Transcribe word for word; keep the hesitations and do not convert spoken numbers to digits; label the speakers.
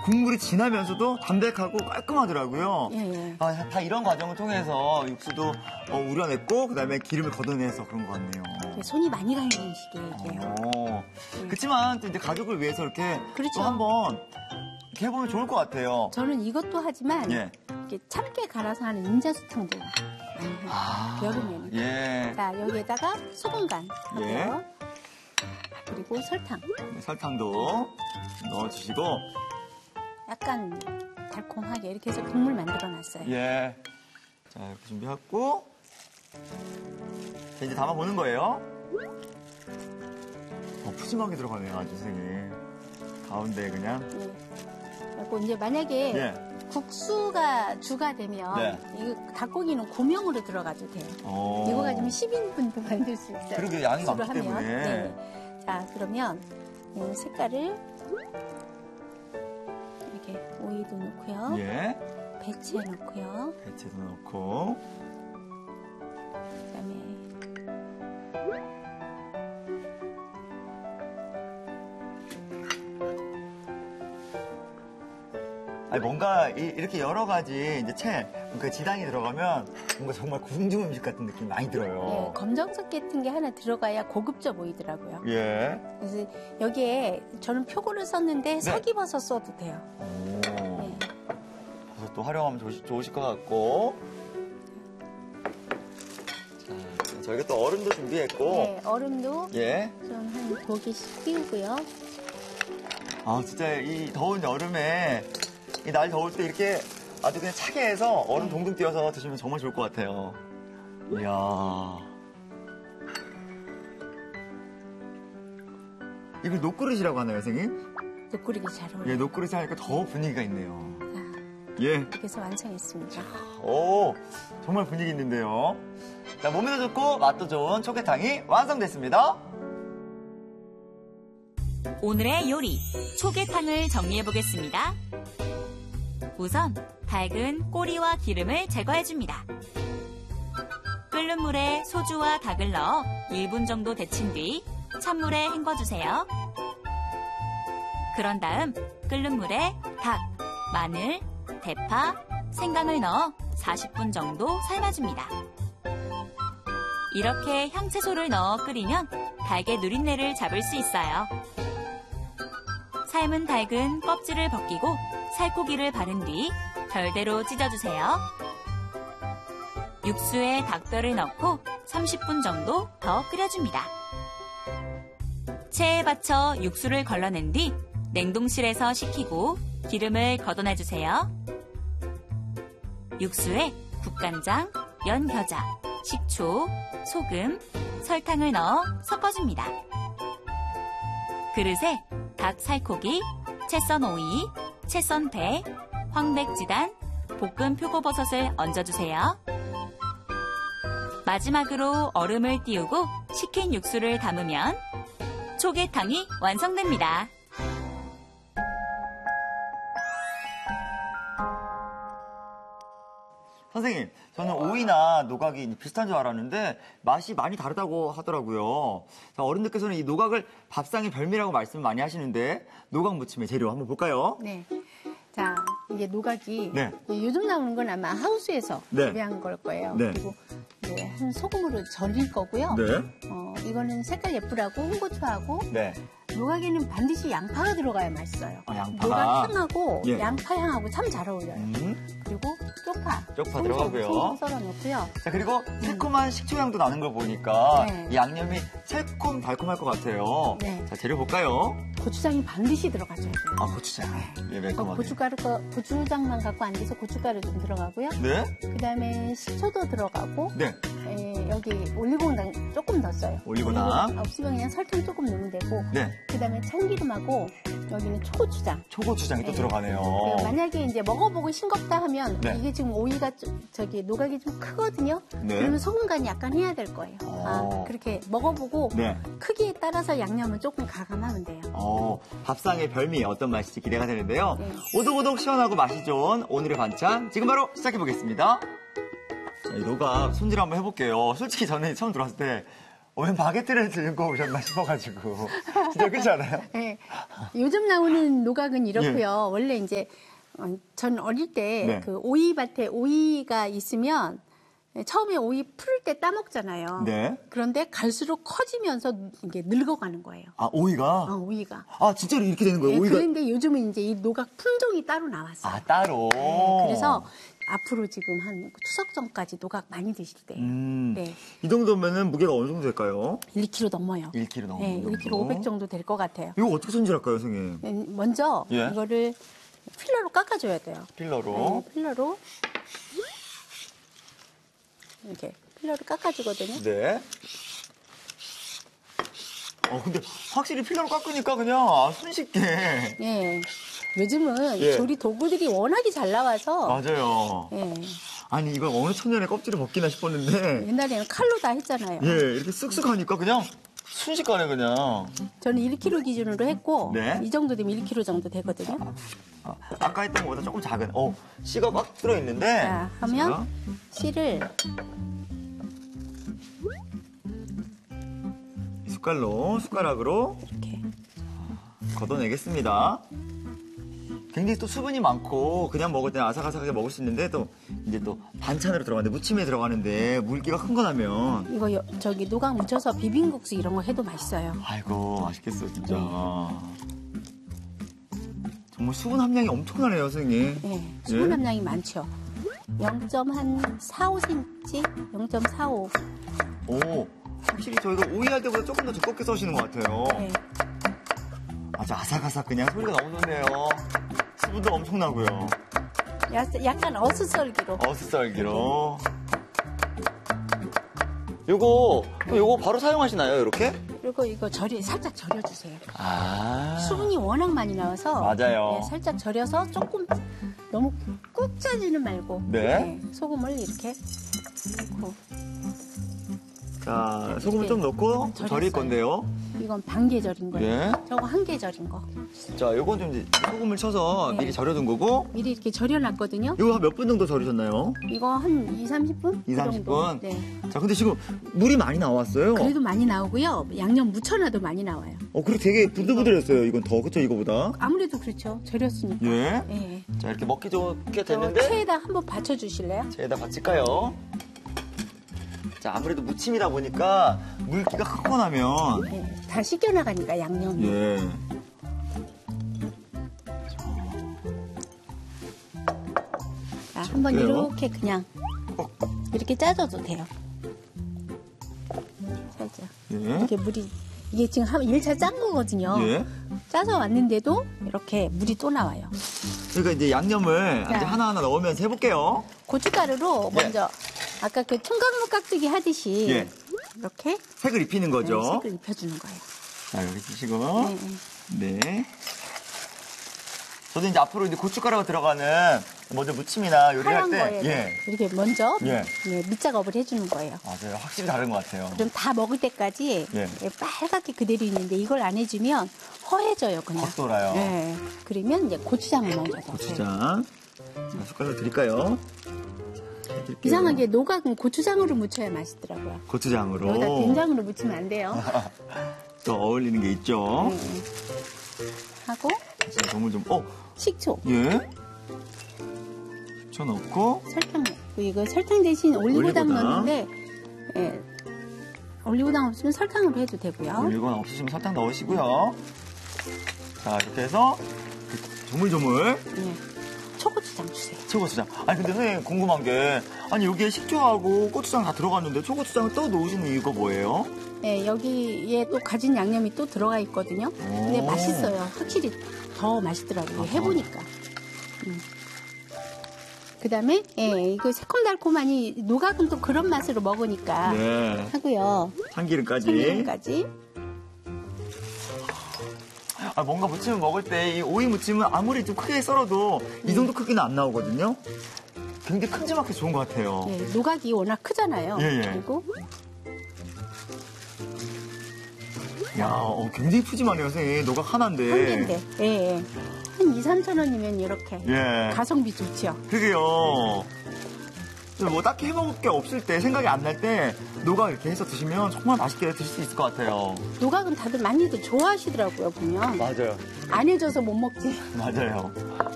Speaker 1: 국물이 진하면서도 담백하고 깔끔하더라고요.
Speaker 2: 예, 예.
Speaker 1: 아, 다 이런 과정을 통해서 육수도 어, 우려냈고 그다음에 기름을 걷어내서 그런 것 같네요.
Speaker 2: 손이 많이 가는 음식이에요.
Speaker 1: 어, 그렇지만 또 이제 가족을 위해서 이렇게
Speaker 2: 그렇죠.
Speaker 1: 또 한번 이렇게 해보면 좋을 것 같아요.
Speaker 2: 저는 이것도 하지만
Speaker 1: 예.
Speaker 2: 이렇게 참깨 갈아서 하는 인자수탕도 많이 해요.
Speaker 1: 아,
Speaker 2: 여름에는.
Speaker 1: 예.
Speaker 2: 자, 여기에다가 소금간
Speaker 1: 예.
Speaker 2: 하고요. 그리고 설탕.
Speaker 1: 네, 설탕도 넣어주시고.
Speaker 2: 약간 달콤하게 이렇게 해서 국물 만들어놨어요.
Speaker 1: 예. 자, 이렇게 준비하고. 자, 이제 담아보는 거예요. 어, 푸짐하게 들어가네요, 아주 선생님. 가운데 그냥.
Speaker 2: 예. 그리고 이제 만약에
Speaker 1: 예.
Speaker 2: 국수가 주가 되면
Speaker 1: 네.
Speaker 2: 이 닭고기는 고명으로 들어가도 돼요.
Speaker 1: 오.
Speaker 2: 이거 가지고 십 인분도 만들 수 있어요.
Speaker 1: 그러게, 양이
Speaker 2: 국수를
Speaker 1: 많기
Speaker 2: 하면.
Speaker 1: 때문에.
Speaker 2: 네. 자, 그러면 이 색깔을 이렇게 오이도 넣고요.
Speaker 1: 예.
Speaker 2: 배채 넣고요.
Speaker 1: 배채도 넣고.
Speaker 2: 그다음에
Speaker 1: 아니, 뭔가 이, 이렇게 여러 가지 이제 채, 그 지단이 들어가면 뭔가 정말 궁중 음식 같은 느낌이 많이 들어요.
Speaker 2: 예, 검정색 같은 게 하나 들어가야 고급져 보이더라고요.
Speaker 1: 예.
Speaker 2: 그래서 여기에 저는 표고를 썼는데
Speaker 1: 네.
Speaker 2: 석이버섯 써도 돼요.
Speaker 1: 오.
Speaker 2: 예.
Speaker 1: 버섯 또 활용하면 좋으시, 좋으실 것 같고. 자, 저희가 또 얼음도 준비했고.
Speaker 2: 네, 얼음도
Speaker 1: 예.
Speaker 2: 좀 한 두 개씩 끼우고요.
Speaker 1: 아, 진짜 이 더운 여름에 이 날 더울 때 이렇게 아주 그냥 차게 해서 얼음 동동 띄워서 드시면 정말 좋을 것 같아요. 이야. 이거 녹그릇이라고 하나요, 선생님?
Speaker 2: 녹그릇이 잘 어울려요.
Speaker 1: 예, 녹그릇이 하니까 더 분위기가 있네요.
Speaker 2: 자,
Speaker 1: 예.
Speaker 2: 이렇게 해서 완성했습니다.
Speaker 1: 오, 정말 분위기 있는데요. 자, 몸에도 좋고 맛도 좋은 초계탕이 완성됐습니다.
Speaker 3: 오늘의 요리, 초계탕을 정리해보겠습니다. 우선 닭은 꼬리와 기름을 제거해줍니다. 끓는 물에 소주와 닭을 넣어 일 분 정도 데친 뒤 찬물에 헹궈주세요. 그런 다음 끓는 물에 닭, 마늘, 대파, 생강을 넣어 사십 분 정도 삶아줍니다. 이렇게 향채소를 넣어 끓이면 닭의 누린내를 잡을 수 있어요. 삶은 닭은 껍질을 벗기고 살코기를 바른 뒤 별대로 찢어주세요. 육수에 닭뼈를 넣고 삼십 분 정도 더 끓여줍니다. 체에 받쳐 육수를 걸러낸 뒤 냉동실에서 식히고 기름을 걷어내주세요. 육수에 국간장, 연겨자, 식초, 소금, 설탕을 넣어 섞어줍니다. 그릇에 닭 살코기, 채썬 오이, 채썬 배, 황백지단, 볶은 표고버섯을 얹어주세요. 마지막으로 얼음을 띄우고 식힌 육수를 담으면 초계탕이 완성됩니다.
Speaker 1: 선생님, 저는 오이나 노각이 비슷한 줄 알았는데 맛이 많이 다르다고 하더라고요. 자, 어른들께서는 이 노각을 밥상의 별미라고 말씀 많이 하시는데 노각 무침의 재료 한번 볼까요?
Speaker 2: 네. 자, 이게 노각이
Speaker 1: 네.
Speaker 2: 요즘 나오는 건 아마 하우스에서
Speaker 1: 네.
Speaker 2: 재배한 걸 거예요.
Speaker 1: 네.
Speaker 2: 그리고 이제 한 소금으로 절일 거고요.
Speaker 1: 네.
Speaker 2: 어, 이거는 색깔 예쁘라고 홍고추하고
Speaker 1: 네.
Speaker 2: 노각에는 반드시 양파가 들어가야 맛있어요.
Speaker 1: 아, 양파가.
Speaker 2: 노각 향하고
Speaker 1: 예.
Speaker 2: 양파 향하고 참 잘 어울려요.
Speaker 1: 음.
Speaker 2: 그리고 쪽파.
Speaker 1: 쪽파
Speaker 2: 송송,
Speaker 1: 들어가고요.
Speaker 2: 송송 썰어 넣고요.
Speaker 1: 자, 그리고 새콤한 식초향도 나는 걸 보니까
Speaker 2: 네.
Speaker 1: 이 양념이 새콤 달콤할 것 같아요.
Speaker 2: 네.
Speaker 1: 자, 재료 볼까요?
Speaker 2: 고추장이 반드시 들어가줘야 돼요.
Speaker 1: 아, 고추장. 예,
Speaker 2: 어,
Speaker 1: 매콤하게.
Speaker 2: 고춧가루, 거- 고추장만 갖고 안 돼서 고춧가루 좀 들어가고요.
Speaker 1: 네?
Speaker 2: 그 다음에 식초도 들어가고,
Speaker 1: 네.
Speaker 2: 에, 여기 올리고당 조금 더 써요.
Speaker 1: 올리고당.
Speaker 2: 없으면 그냥 설탕 조금 넣으면 되고,
Speaker 1: 네.
Speaker 2: 그 다음에 참기름하고, 여기는 초고추장.
Speaker 1: 초고추장이 또
Speaker 2: 네.
Speaker 1: 들어가네요.
Speaker 2: 그 만약에 이제 먹어보고 싱겁다 하면,
Speaker 1: 네.
Speaker 2: 이게 지금 오이가 좀- 저기 노각이 좀 크거든요.
Speaker 1: 네.
Speaker 2: 그러면 소금 간이 약간 해야 될 거예요.
Speaker 1: 어.
Speaker 2: 아, 그렇게 먹어보고,
Speaker 1: 네.
Speaker 2: 크기에 따라서 양념을 조금 가감하면 돼요.
Speaker 1: 어, 밥상의 별미 어떤 맛일지 기대가 되는데요.
Speaker 2: 네.
Speaker 1: 오독오독 시원하고 맛이 좋은 오늘의 반찬 지금 바로 시작해 보겠습니다. 자, 이 노각 손질 한번 해볼게요. 솔직히 저는 처음 들어왔을 때 어, 웬 바게트를 들고 오셨나 싶어가지고. 진짜 그렇지 않아요?
Speaker 2: 네. 요즘 나오는 노각은 이렇고요. 원래 이제 어, 전 어릴 때
Speaker 1: 네.
Speaker 2: 그 오이밭에 오이가 있으면 처음에 오이 풀 때 따먹잖아요.
Speaker 1: 네.
Speaker 2: 그런데 갈수록 커지면서 이게 늙어가는 거예요.
Speaker 1: 아, 오이가?
Speaker 2: 어, 오이가.
Speaker 1: 아, 진짜로 이렇게 되는 거예요?
Speaker 2: 네,
Speaker 1: 오이가?
Speaker 2: 그런데 요즘은 이제 이 노각 품종이 따로 나왔어요.
Speaker 1: 아, 따로?
Speaker 2: 네, 그래서 앞으로 지금 한 추석 전까지 노각 많이 드실 때예요.
Speaker 1: 음,
Speaker 2: 네.
Speaker 1: 이 정도면은 무게가 어느 정도 될까요?
Speaker 2: 일 킬로그램 넘어요.
Speaker 1: 일 킬로그램
Speaker 2: 네,
Speaker 1: 넘는
Speaker 2: 일 킬로그램
Speaker 1: 정도?
Speaker 2: 오백 정도 될 것 같아요.
Speaker 1: 이거 어떻게 손질할까요, 선생님?
Speaker 2: 네, 먼저
Speaker 1: 예.
Speaker 2: 이거를 필러로 깎아줘야 돼요.
Speaker 1: 필러로.
Speaker 2: 네, 필러로 이렇게 필러로 깎아주거든요.
Speaker 1: 네. 어, 근데 확실히 필러로 깎으니까 그냥 아, 손쉽게.
Speaker 2: 네. 요즘은
Speaker 1: 예.
Speaker 2: 조리 도구들이 워낙에 잘 나와서
Speaker 1: 맞아요.
Speaker 2: 예.
Speaker 1: 아니, 이걸 어느 천년에 껍질을 벗기나 싶었는데.
Speaker 2: 옛날에는 칼로 다 했잖아요.
Speaker 1: 예, 이렇게 쓱쓱 하니까 그냥 순식간에 그냥.
Speaker 2: 저는 일 킬로그램 기준으로 했고
Speaker 1: 네.
Speaker 2: 이 정도 되면 일 킬로그램 정도 되거든요.
Speaker 1: 아, 아까 했던 것보다 조금 작은, 어, 씨가 꽉 들어있는데.
Speaker 2: 자, 하면 씨를
Speaker 1: 이 숟갈로, 숟가락으로
Speaker 2: 이렇게
Speaker 1: 걷어내겠습니다. 굉장히 또 수분이 많고 그냥 먹을 때는 아삭아삭하게 먹을 수 있는데 또 이제 또 반찬으로 들어가는데 무침에 들어가는데 물기가 큰 거 나면
Speaker 2: 이거 여- 저기 노각 묻혀서 비빔국수 이런 거 해도 맛있어요.
Speaker 1: 아이고 맛있겠어 진짜. 정말 수분 함량이 엄청나네요 선생님.
Speaker 2: 예, 수분
Speaker 1: 예?
Speaker 2: 함량이 많죠. 영 점 사오 센티미터, 영 점 사오.
Speaker 1: 오, 확실히 저희가 오이할 때보다 조금 더 두껍게 써시는 것 같아요.
Speaker 2: 예.
Speaker 1: 아주 아삭아삭 그냥 소리가 너무 좋네요. 수분도 엄청나고요.
Speaker 2: 야- 약간 어슷썰기로.
Speaker 1: 어슷썰기로. 요거 또 요거 바로 사용하시나요 이렇게?
Speaker 2: 그리고 이거 절여 살짝 절여주세요.
Speaker 1: 아.
Speaker 2: 수분이 워낙 많이 나와서
Speaker 1: 맞아요.
Speaker 2: 네, 살짝 절여서 조금 너무 꾹 짜지는 말고
Speaker 1: 네.
Speaker 2: 소금을 이렇게 넣고
Speaker 1: 자, 소금을 좀 넣고
Speaker 2: 절였어요.
Speaker 1: 절일 건데요.
Speaker 2: 이건 반개 절인 거예요.
Speaker 1: 예.
Speaker 2: 저거 한 개 절인 거.
Speaker 1: 자, 요건 좀 이제 소금을 쳐서
Speaker 2: 네.
Speaker 1: 미리 절여둔 거고.
Speaker 2: 미리 이렇게 절여놨거든요.
Speaker 1: 이거 한 몇 분 정도 절이셨나요?
Speaker 2: 이거 한 이, 삼십 분?
Speaker 1: 이,
Speaker 2: 그
Speaker 1: 삼십
Speaker 2: 정도.
Speaker 1: 분?
Speaker 2: 네.
Speaker 1: 자, 근데 지금 물이 많이 나왔어요.
Speaker 2: 그래도 많이 나오고요. 양념 묻혀놔도 많이 나와요.
Speaker 1: 어, 그리고 되게 부들부들했어요. 이건 더, 그쵸, 이거보다?
Speaker 2: 아무래도 그렇죠. 절였으니까.
Speaker 1: 예.
Speaker 2: 예.
Speaker 1: 자, 이렇게 먹기 좋게
Speaker 2: 저
Speaker 1: 됐는데.
Speaker 2: 체에다 한번 받쳐주실래요?
Speaker 1: 체에다 받칠까요? 자, 아무래도 무침이다 보니까 물기가 크고 나면.
Speaker 2: 예. 다 씻겨나가니까 양념이.
Speaker 1: 예.
Speaker 2: 자, 한번
Speaker 1: 그래요?
Speaker 2: 이렇게 그냥
Speaker 1: 어.
Speaker 2: 이렇게 짜줘도 돼요. 살짝.
Speaker 1: 예.
Speaker 2: 이렇게 물이 이게 지금 한 일 차 짠 거거든요.
Speaker 1: 예.
Speaker 2: 짜서 왔는데도 이렇게 물이 또 나와요.
Speaker 1: 그러니까 이제 양념을
Speaker 2: 자.
Speaker 1: 이제 하나하나 넣으면서 해볼게요.
Speaker 2: 고춧가루로
Speaker 1: 예.
Speaker 2: 먼저 아까 그 총각무 깍두기 하듯이
Speaker 1: 예.
Speaker 2: 이렇게
Speaker 1: 색을 입히는 거죠.
Speaker 2: 네, 색을 입혀주는 거예요.
Speaker 1: 자, 여기 주시고.
Speaker 2: 네, 네.
Speaker 1: 네. 저도 이제 앞으로 이제 고춧가루가 들어가는 먼저 무침이나 요리할
Speaker 2: 하얀
Speaker 1: 때.
Speaker 2: 거에
Speaker 1: 예.
Speaker 2: 이렇게 먼저
Speaker 1: 예.
Speaker 2: 네, 밑작업을 해주는 거예요.
Speaker 1: 맞아요. 확실히 다른 것 같아요.
Speaker 2: 그럼 다 먹을 때까지
Speaker 1: 예.
Speaker 2: 빨갛게 그대로 있는데 이걸 안 해주면 허해져요, 그냥.
Speaker 1: 확 돌아요.
Speaker 2: 네. 그러면 이제 고추장을 먼저 넣어요.
Speaker 1: 고추장. 자, 숟가락 드릴까요? 드릴게요.
Speaker 2: 이상하게 노각은 고추장으로 무쳐야 맛있더라고요.
Speaker 1: 고추장으로.
Speaker 2: 여기다 된장으로 무치면 안 돼요.
Speaker 1: 또 어울리는 게 있죠.
Speaker 2: 네. 하고
Speaker 1: 자, 정물 좀, 어,
Speaker 2: 식초,
Speaker 1: 예. 저 넣고.
Speaker 2: 설탕 넣고 이거 설탕 대신 올리고당
Speaker 1: 올리고당.
Speaker 2: 넣는데 예. 올리고당 없으면 설탕으로 해도 되고요.
Speaker 1: 올리고당 없으시면 설탕 넣으시고요. 자, 이렇게 해서 조물조물.
Speaker 2: 예. 초고추장 주세요.
Speaker 1: 초고추장. 아니 근데 선생님 궁금한 게 아니 여기에 식초하고 고추장 다 들어갔는데 초고추장을 또 넣으시는 이유가 뭐예요?
Speaker 2: 예, 여기에 또 가진 양념이 또 들어가 있거든요. 근데
Speaker 1: 오.
Speaker 2: 맛있어요. 확실히 더 맛있더라고요.
Speaker 1: 아하.
Speaker 2: 해보니까. 음. 그다음에 예, 이거 새콤달콤하니 노각은 또 그런 맛으로 먹으니까
Speaker 1: 네.
Speaker 2: 하고요.
Speaker 1: 참기름까지.
Speaker 2: 참기름까지.
Speaker 1: 아, 뭔가 무침을 먹을 때 이 오이 무침은 아무리 좀 크게 썰어도 이 정도 크기는 안 나오거든요. 굉장히 큼지막해 좋은 것 같아요.
Speaker 2: 예, 노각이 워낙 크잖아요.
Speaker 1: 예, 예.
Speaker 2: 그리고
Speaker 1: 야, 어, 굉장히 푸짐하네요, 선생님. 노각 하나인데.
Speaker 2: 한 개인데, 예, 예. 한 이, 삼천 원이면 이렇게
Speaker 1: 예.
Speaker 2: 가성비 좋죠.
Speaker 1: 그게요. 뭐 딱히 해먹을 게 없을 때, 생각이 안 날 때 노각 이렇게 해서 드시면 정말 맛있게 드실 수 있을 것 같아요.
Speaker 2: 노각은 다들 많이들 좋아하시더라고요, 보면.
Speaker 1: 맞아요.
Speaker 2: 안 해줘서 못 먹지.
Speaker 1: 맞아요.